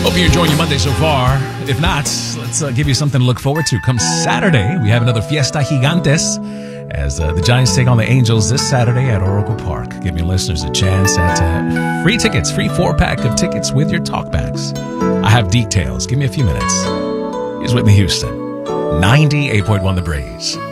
Hope you're enjoying your Monday so far. If not, let's give you something to look forward to. Come Saturday, we have another Fiesta Gigantes as the Giants take on the Angels this Saturday at Oracle Park, giving listeners a chance at free tickets, free 4-pack of tickets with your talkbacks. I have details. Give me a few minutes. Here's Whitney Houston, 98.1 The Breeze.